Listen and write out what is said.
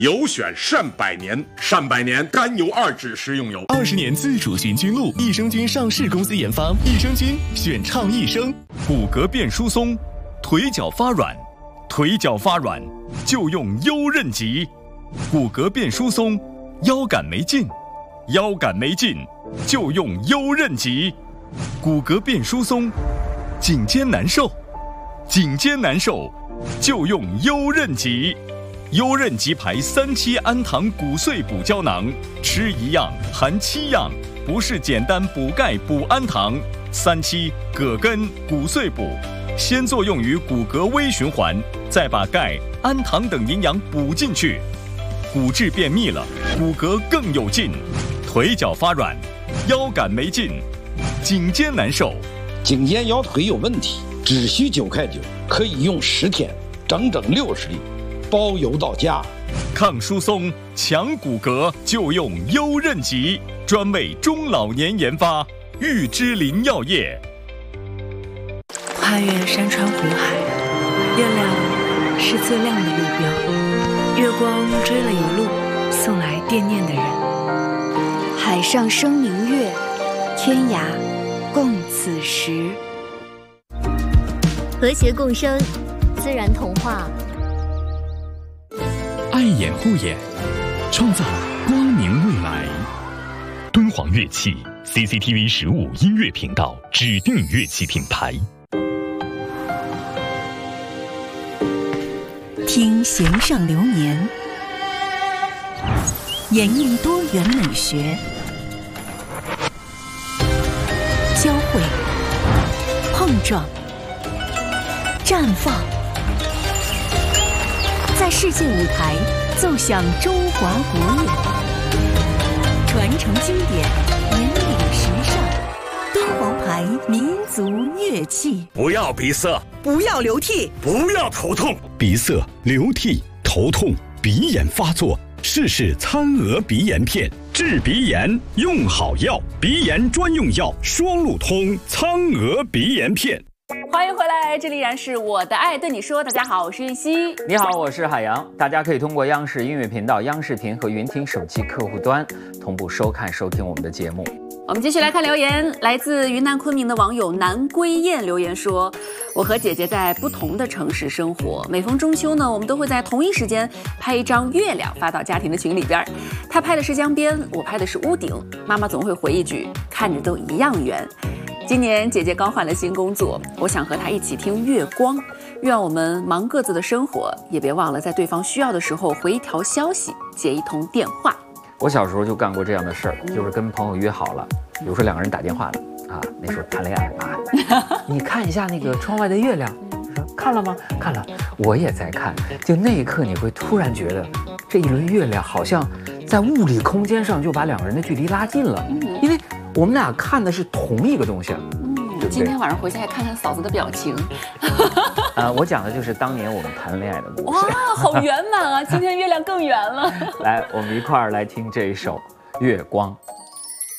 有选善百年，善百年甘油2酯食用油 ，20年自主寻菌露，益生菌上市公司研发，益生菌选畅益生。 骨骼变疏松，腿脚发软，腿脚发软就用优韧极。骨骼变疏松，腰杆没劲，腰杆没劲就用优韧极。骨骼变疏松，颈肩难受，颈肩难受就用优韧极。优韧极牌3期氨糖骨碎补胶囊，吃1样含7样，不是简单补钙补氨糖。3期葛根骨碎补，先作用于骨骼微循环，再把钙、氨糖等营养补进去，骨质变密了，骨骼更有劲。腿脚发软，腰杆没劲，颈肩难受， 颈肩腰腿有问题，只需9块9，可以用10天，整整60粒。包邮到家， 抗疏松、强骨骼就用优韧极，专为中老年研发，玉芝林药业。 跨越山川湖海，月亮是最亮的路标，月光追了一路，送来惦念的人。 海上生明月，天涯共此时。 和谐共生，自然童话。 爱眼护眼，创造光明未来。敦煌乐器 CCTV 15音乐频道指定乐器品牌。 听弦上流年，演绎多元美学，交汇、碰撞、绽放。在世界舞台奏响中华国乐，传承经典，引领时尚。敦煌牌民族乐器。 不要鼻塞， 不要流涕， 不要头痛。 鼻塞、流涕、头痛、鼻炎发作，试试苍娥鼻炎片，治鼻炎用好药，鼻炎专用药双路通苍娥鼻炎片。 欢迎回来，这里依然是我的爱对你说。大家好，我是玉溪。 你好，我是海洋。大家可以通过央视音乐频道、央视频和云听手机客户端同步收看、收听我们的节目。 我们继续来看留言，来自云南昆明的网友南归雁留言说：我和姐姐在不同的城市生活，每逢中秋呢，我们都会在同一时间拍一张月亮发到家庭的群里边。她拍的是江边，我拍的是屋顶，妈妈总会回一句：看着都一样圆。今年姐姐刚换了新工作，我想和她一起听月光，愿我们忙各自的生活，也别忘了在对方需要的时候回一条消息，接一通电话。 我小时候就干过这样的事儿，就是跟朋友约好了，比如说2个人打电话的啊，那时候谈恋爱啊，你看一下那个窗外的月亮，说看了吗？看了，我也在看。就那一刻，你会突然觉得这一轮月亮好像在物理空间上就把2个人的距离拉近了，因为我们俩看的是同一个东西。对不对？ 今天晚上回去还看看嫂子的表情。 我讲的就是当年我们谈恋爱的故事。哇，好圆满啊！今天月亮更圆了。 来，我们一块儿来听这一首《月光》。